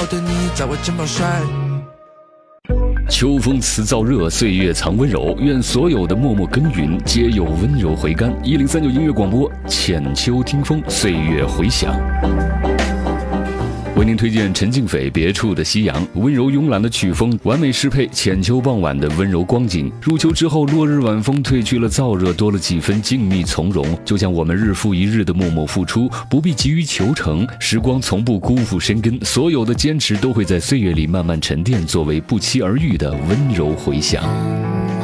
的你在我肩膀晒。 秋风辞燥热，岁月藏温柔。愿所有的默默耕耘皆有温柔回甘。1039音乐广播，浅秋听风，岁月回响。为您推荐陈静斐《别处的夕阳》，温柔慵懒的曲风，完美适配浅秋傍晚的温柔光景。入秋之后，落日晚风褪去了燥热，多了几分静谧从容。就像我们日复一日的默默付出，不必急于求成，时光从不辜负深耕，所有的坚持都会在岁月里慢慢沉淀，作为不期而遇的温柔回响。